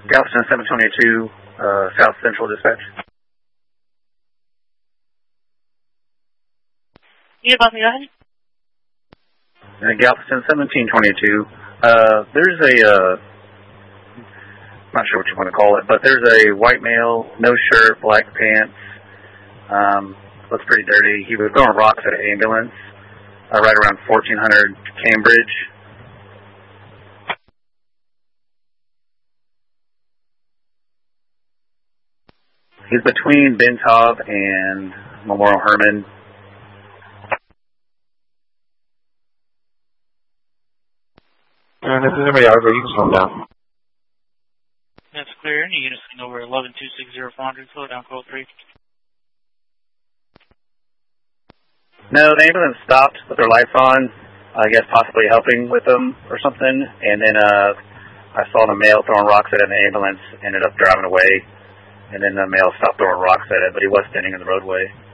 Galveston 722, South Central Dispatch. Yeah, Bobby, go ahead. Galveston 1722. There's a, not sure what you want to call it, but there's a white male, no shirt, black pants, looks pretty dirty. He was throwing rocks at an ambulance right around 1400 Cambridge. He's between Ben Taub and Memorial Herman. And if there's anybody out there, you can slow him down. That's clear. Any units over 11-260-400, slow down, code 3. No, the ambulance stopped with their lights on, I guess possibly helping with them or something, and then I saw the male throwing rocks at an ambulance, ended up driving away, and then the male stopped throwing rocks at it, but he was standing in the roadway.